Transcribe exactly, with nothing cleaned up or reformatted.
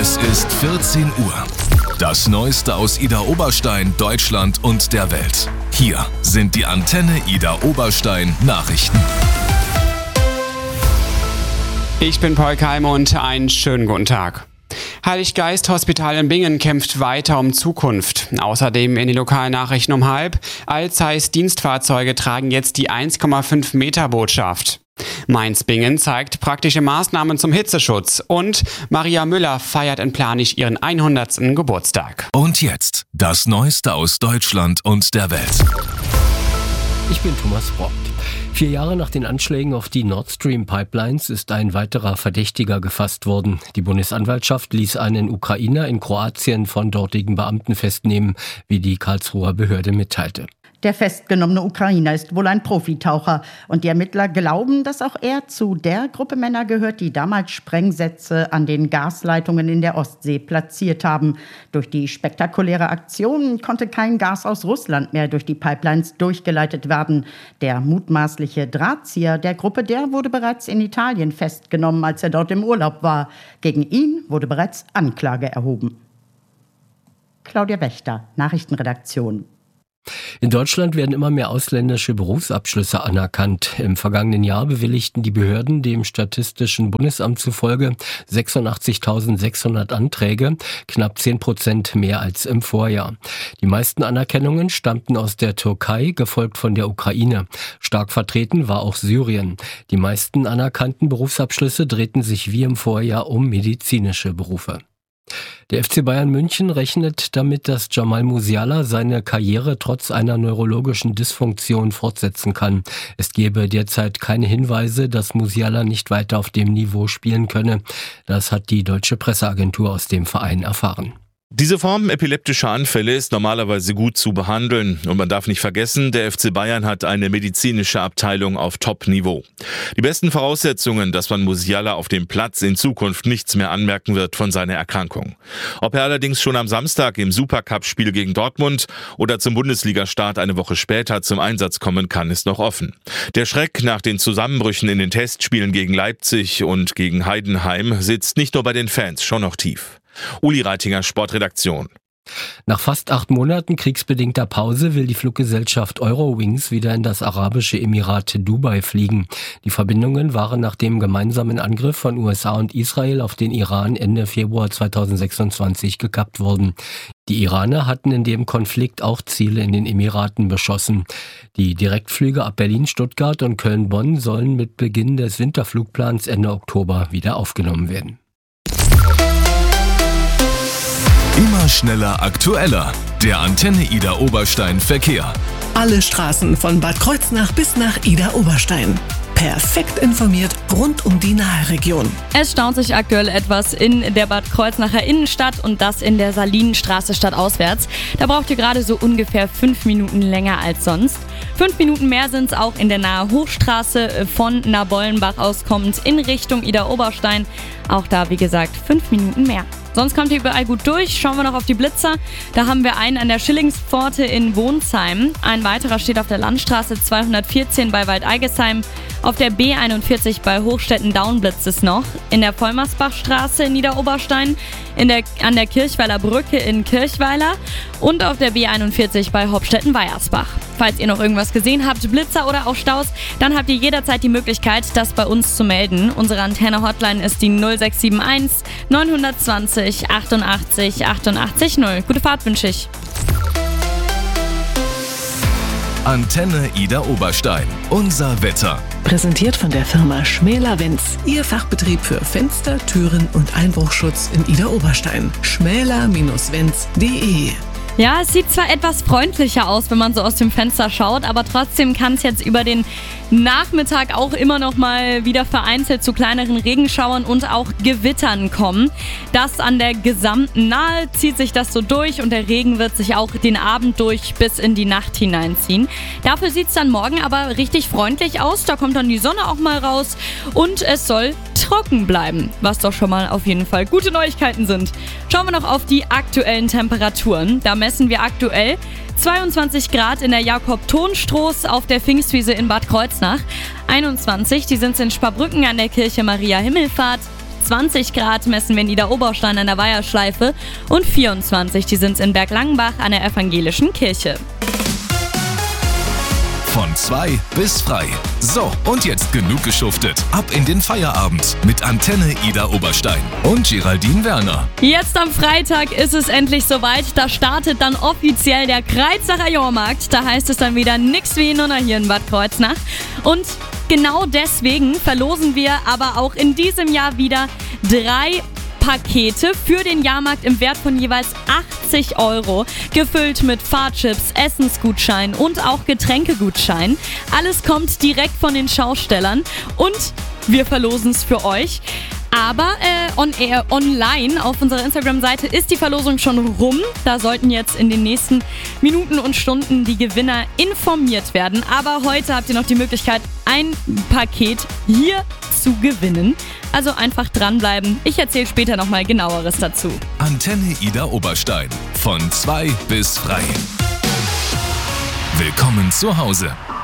Es ist vierzehn Uhr. Das Neueste aus Idar Oberstein, Deutschland und der Welt. Hier sind die Antenne Idar Oberstein Nachrichten. Ich bin Paul Keim und einen schönen guten Tag. Heiliggeist Hospital in Bingen kämpft weiter um Zukunft. Außerdem in den Lokalnachrichten um halb. Alzeiss Dienstfahrzeuge tragen jetzt die eins Komma fünf Meter Botschaft. Mainz-Bingen zeigt praktische Maßnahmen zum Hitzeschutz und Maria Müller feiert in Planich ihren hundertsten Geburtstag. Und jetzt das Neueste aus Deutschland und der Welt. Ich bin Thomas Brock. Vier Jahre nach den Anschlägen auf die Nord Stream Pipelines ist ein weiterer Verdächtiger gefasst worden. Die Bundesanwaltschaft ließ einen Ukrainer in Kroatien von dortigen Beamten festnehmen, wie die Karlsruher Behörde mitteilte. Der festgenommene Ukrainer ist wohl ein Profitaucher und die Ermittler glauben, dass auch er zu der Gruppe Männer gehört, die damals Sprengsätze an den Gasleitungen in der Ostsee platziert haben. Durch die spektakuläre Aktion konnte kein Gas aus Russland mehr durch die Pipelines durchgeleitet werden. Der mutmaßliche Drahtzieher der Gruppe, der wurde bereits in Italien festgenommen, als er dort im Urlaub war. Gegen ihn wurde bereits Anklage erhoben. Claudia Wächter, Nachrichtenredaktion. In Deutschland werden immer mehr ausländische Berufsabschlüsse anerkannt. Im vergangenen Jahr bewilligten die Behörden dem Statistischen Bundesamt zufolge sechsundachtzigtausendsechshundert Anträge, knapp zehn Prozent mehr als im Vorjahr. Die meisten Anerkennungen stammten aus der Türkei, gefolgt von der Ukraine. Stark vertreten war auch Syrien. Die meisten anerkannten Berufsabschlüsse drehten sich wie im Vorjahr um medizinische Berufe. Der F C Bayern München rechnet damit, dass Jamal Musiala seine Karriere trotz einer neurologischen Dysfunktion fortsetzen kann. Es gebe derzeit keine Hinweise, dass Musiala nicht weiter auf dem Niveau spielen könne. Das hat die deutsche Presseagentur aus dem Verein erfahren. Diese Form epileptischer Anfälle ist normalerweise gut zu behandeln. Und man darf nicht vergessen, der F C Bayern hat eine medizinische Abteilung auf Top-Niveau. Die besten Voraussetzungen, dass man Musiala auf dem Platz in Zukunft nichts mehr anmerken wird von seiner Erkrankung. Ob er allerdings schon am Samstag im Supercup-Spiel gegen Dortmund oder zum Bundesliga-Start eine Woche später zum Einsatz kommen kann, ist noch offen. Der Schreck nach den Zusammenbrüchen in den Testspielen gegen Leipzig und gegen Heidenheim sitzt nicht nur bei den Fans schon noch tief. Uli Reitinger, Sportredaktion. Nach fast acht Monaten kriegsbedingter Pause will die Fluggesellschaft Eurowings wieder in das arabische Emirat Dubai fliegen. Die Verbindungen waren nach dem gemeinsamen Angriff von U S A und Israel auf den Iran Ende Februar zweitausendsechsundzwanzig gekappt worden. Die Iraner hatten in dem Konflikt auch Ziele in den Emiraten beschossen. Die Direktflüge ab Berlin, Stuttgart und Köln-Bonn sollen mit Beginn des Winterflugplans Ende Oktober wieder aufgenommen werden. Immer schneller, aktueller. Der Antenne Idar Oberstein Verkehr. Alle Straßen von Bad Kreuznach bis nach Idar Oberstein. Perfekt informiert rund um die Nahe-Region. Es staut sich aktuell etwas in der Bad Kreuznacher Innenstadt und das in der Salinenstraße stadtauswärts. Da braucht ihr gerade so ungefähr fünf Minuten länger als sonst. Fünf Minuten mehr sind es auch in der Nahe Hochstraße von Nabollenbach aus kommend in Richtung Idar Oberstein. Auch da, wie gesagt, fünf Minuten mehr. Sonst kommt ihr überall gut durch. Schauen wir noch auf die Blitzer. Da haben wir einen an der Schillingspforte in Wonsheim. Ein weiterer steht auf der Landstraße zweihundertvierzehn bei Waldeigesheim. Auf der B einundvierzig bei Hochstetten-Daun blitzt es noch. In der Vollmersbachstraße in Niederoberstein. In der, an der Kirchweiler Brücke in Kirchweiler. Und auf der B einundvierzig bei Hopstetten-Weiersbach. Falls ihr noch irgendwas gesehen habt, Blitzer oder auch Staus, dann habt ihr jederzeit die Möglichkeit, das bei uns zu melden. Unsere Antenne-Hotline ist die null sechs sieben eins neun zwei null achtundachtzig achtundachtzig null. Gute Fahrt wünsche ich. Antenne Idar Oberstein. Unser Wetter. Präsentiert von der Firma Schmäler-Wenz. Ihr Fachbetrieb für Fenster, Türen und Einbruchschutz in Idar Oberstein. schmäler Bindestrich wenz punkt de. Ja, es sieht zwar etwas freundlicher aus, wenn man so aus dem Fenster schaut, aber trotzdem kann es jetzt über den Nachmittag auch immer noch mal wieder vereinzelt zu kleineren Regenschauern und auch Gewittern kommen. Das an der gesamten Nahe zieht sich das so durch und der Regen wird sich auch den Abend durch bis in die Nacht hineinziehen. Dafür sieht es dann morgen aber richtig freundlich aus, da kommt dann die Sonne auch mal raus und es soll trocken bleiben, was doch schon mal auf jeden Fall gute Neuigkeiten sind. Schauen wir noch auf die aktuellen Temperaturen. Da messen wir aktuell zweiundzwanzig Grad in der Jakob-Thon-Stroß auf der Pfingstwiese in Bad Kreuznach. einundzwanzig, die sind in Sparbrücken an der Kirche Maria Himmelfahrt. zwanzig Grad messen wir in Idar-Oberstein an der Weiherschleife und vierundzwanzig, die sind in Berglangenbach an der evangelischen Kirche. Von zwei bis frei. So, und jetzt genug geschuftet. Ab in den Feierabend mit Antenne Idar-Oberstein und Geraldine Werner. Jetzt am Freitag ist es endlich soweit. Da startet dann offiziell der Kreuznacher Jahrmarkt. Da heißt es dann wieder nix wie nur noch hier in Bad Kreuznach. Und genau deswegen verlosen wir aber auch in diesem Jahr wieder drei Pakete für den Jahrmarkt im Wert von jeweils achtzig Euro, gefüllt mit Fahrchips, Essensgutschein und auch Getränkegutschein. Alles kommt direkt von den Schaustellern und wir verlosen es für euch. Aber äh, on air, online auf unserer Instagram-Seite ist die Verlosung schon rum. Da sollten jetzt in den nächsten Minuten und Stunden die Gewinner informiert werden. Aber heute habt ihr noch die Möglichkeit, ein Paket hier zu gewinnen. Also einfach dranbleiben. Ich erzähle später nochmal genaueres dazu. Antenne Idar-Oberstein. Von zwei bis frei. Willkommen zu Hause.